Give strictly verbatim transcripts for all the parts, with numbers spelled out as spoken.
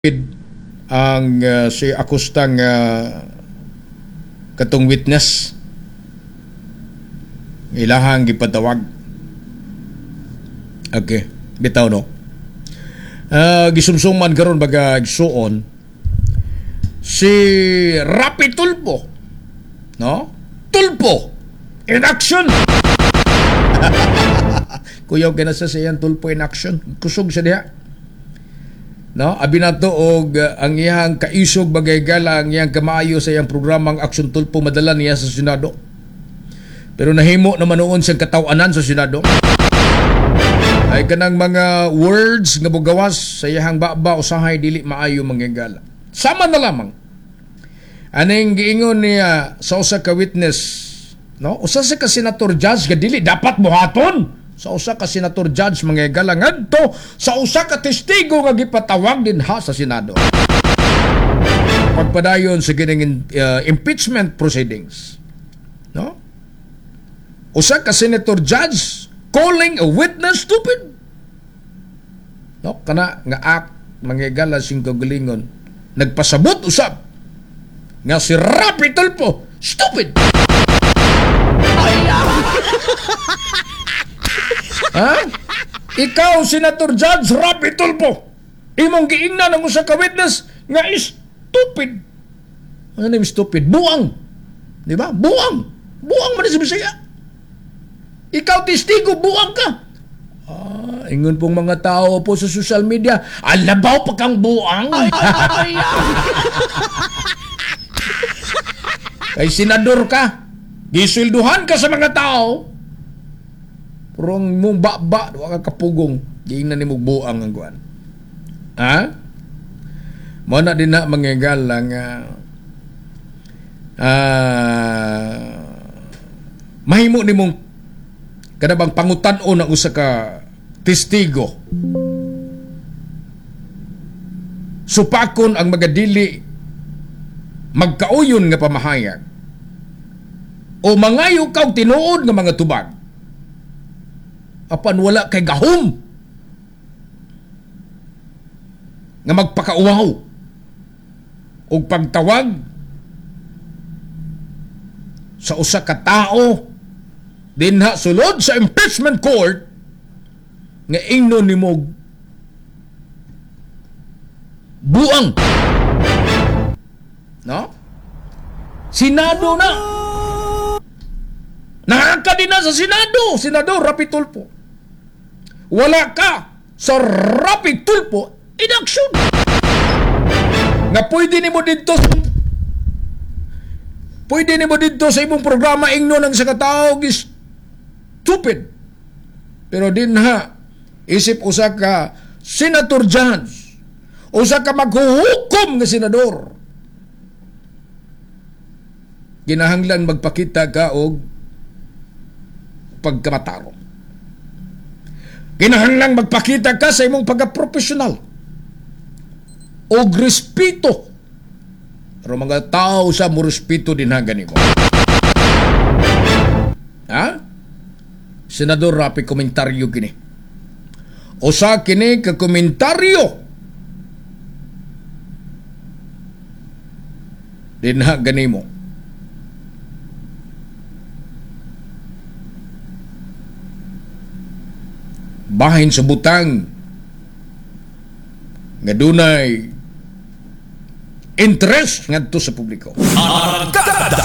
ang uh, si Acostang uh, katong witness ilahang gipatawag. Okay, bitaw no. Uh, gisumsuman karon baga igsuon si Rapi Tulfo, no? Tulfo in action. Kuyaw kina sa siyang Tulfo in action. Kusog siya diha. No, abi nato og uh, ang iyang kaisog bagay gala ang iyang kamaayo sa iyang programang Aksyon Tulfo madala niya sa Senado. Pero nahimo naman noon siyang katawanan sa Senado. Ay kanang mga words nga bugawas sa iyang baba usahay dili maayo manggigala. Sama na lamang aning giingon niya sa usa ka witness, no? Usa sa ka senator judge nga dili dapat buhaton sa usa ka senator judge manggigala ngadto sa usa ka testigo nga gipatawag din ha sa Senado. Pagpadayon sa gining uh, impeachment proceedings, no? Usa ka senator judge calling a witness stupid. No, kana nga act manggigala sing kagalingon nagpasabot usab nga si Rapi Tulfo stupid. Ay, ha? Ikaw, Senator Judge Rapi Tulfo, imong giingnan ang usa ka witness nga is stupid. Ano name stupid? Buang. Di ba? Buang. Buang man sa Bisaya. Ikaw, testigo, buang ka. Ah, ingon pong mga tao po sa social media, alabaw pa kang buang. Ay, ay, ay, kay senador ka, gisilduhan ka sa mga tao, purong mong ba-ba, wala ka kapugong, giingnan ni mong buang ang guwan. Ha? Muna din na mangigal lang, uh, uh, mahimo ni mong kanabang pangutan-o ng usa ka testigo. Supakon ang magadili magkauyon nga pamahayag o mangayo kaw tinuod nga mga tubag apan wala kay gahom nga magpakauwaw o pagtawag sa usa ka tao dinha sulod sa impeachment court nga ingnon nimo buang, no? Senado na. Nakaka din na sa Senado, Senador Rapi Tulfo. Wala ka sa Rapi Tulfo in action. Nga pwede nimo dito pwede nimo dito sa imong programa ingnon ang sa katao is stupid. Pero din ha, isip usa ka senator judge, usa ka maghuhukom nga senador, ginahanglan magpakita ka og pagkamatarong. Ginahanglan magpakita ka sa imong pagka-professional og respeto. Pero mga tao sa mo respeto din ha ganito. Ha? Senador Rapi, komentaryo kini. O sa kini ka komentaryo din ha ganimo. Bahin sa butang nga dunay interest ngadto sa publiko. Arangkada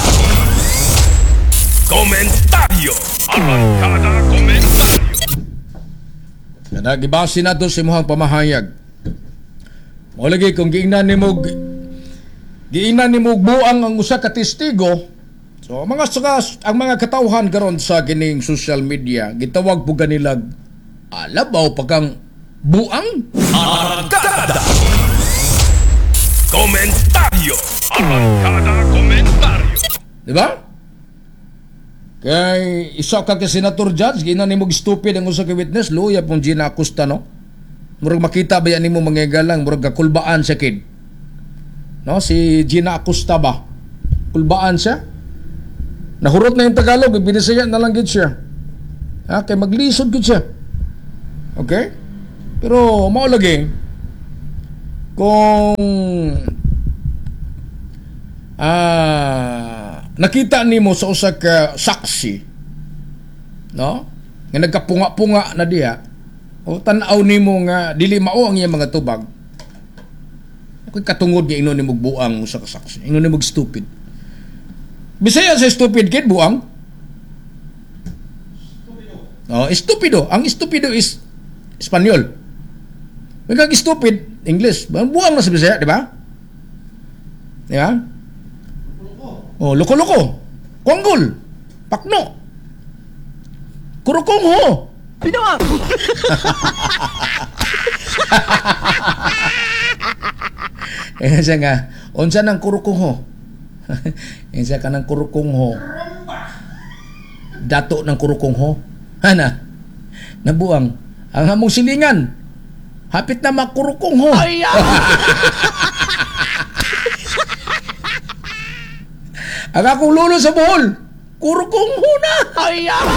Komentaryo. Arangkada Komentaryo. Nagibase nato sa imong pamahayag. Mo lagi kung giingnan nimo giingnan nimo buang ang usa ka testigo. So mga saka, ang mga katawhan karon sa kining social media gitawag po kanilag alabaw pa kang buang. Arangkada Komentaryo. Arangkada Komentaryo. Di ba? Kay isa ka ka senator judge, ginan nimo stupid ang usa ka witness, luya pong Gina Acosta, no? Murag makita ba yan nimo mangigalang, murag kakulbaan siya kid. No, si Gina Acosta ba? Kulbaan siya. Nahurot na yung Tagalog, binisaya na lang gid siya. Ha, kay maglisod gid siya. Okay? Pero mao lagi kung ah, nakita nimo sa usa ka saksi, no? Nga nagkapunga-punga na diha, o tan-aw nimo nga dili mao ang iyang mga tubag. Ako'y katungod nga inon nimo buang usa ka saksi. Inon nimo stupid. Bisaya sa stupid kid buang. Oh, estupido. Ang estupido is Espanyol. Magkag stupid, English. Buang na sa Bisaya, di ba? Di ba? Oh, loko-loko. Konggol. Pakno. Kurukong ho. Pinawang! Eh, siya nga, unsa ng kurukong ho? Yan siya ka ng kurukong ho. Dato ng kurukong ho. Hana, nabuang. Ang hamong silingan. Hapit na makurukong ho. Ay, ah! Ang akong lulo sa Bohol. Kurukong ho na. Ay, ah!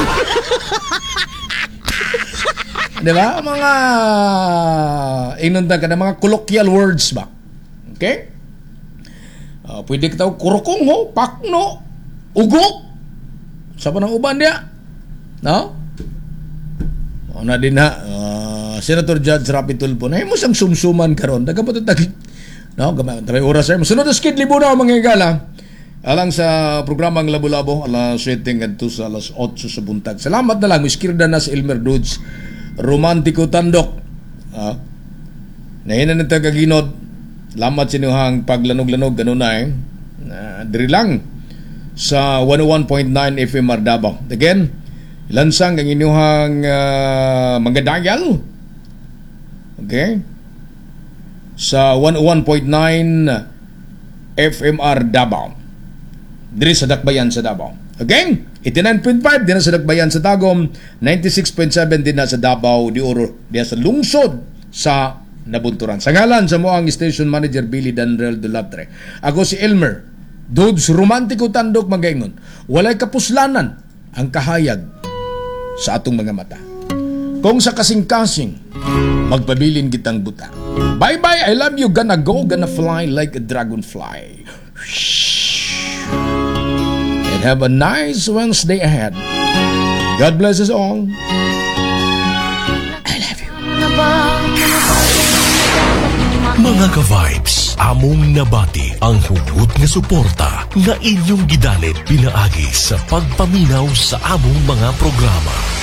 Di ba? Mga inundan ka na mga colloquial words ba? Okay? Uh, pwede ka tawag kurukong ho, pakno, ugo. Sa pa ng uban niya? No? O na din na, uh, Senator Judge Rapi Tulfo, na mo sang sumsuman karon. Nagkapatutag, no? Gamay oras ay sunod na skid libo na mga higala. Alang sa programang Labo-Labo, alas siyete ngadto sa alas otso sa buntag. Salamat na lang, miskirda na sa Elmer Dudes, Romantiko Tandok. Ah, nahinan na tagaginod. Salamat sa inyong paglanog-lanog, ganun na eh. Uh, diri lang sa one oh one point nine F M R Davao. Again, lansang ang inyong uh, mga dial. Okay? Sa one oh one point nine F M R Davao. Diri sa Dakbayan sa Davao. Okay? eighty-nine point five din na sa Dakbayan sa Tagum, ninety-six point seven din na sa Davao di Oro, di sa lungsod sa Nabunturan. Sa ngalan sa mo ang station manager Billy Danrel Dulatre. Ako si Elmer Dudes Romantiko Tandok Magaingon. Walay kapuslanan ang kahayag sa atong mga mata. Kung sa kasing-kasing magpabilin kitang buta. Bye-bye, I love you, gonna go, gonna fly like a dragonfly. And have a nice Wednesday ahead. God bless us all. I love you. Mga ka-vibes, among nabati ang hugot nga suporta nga inyong gidalit pinaagi sa pagpaminaw sa among mga programa.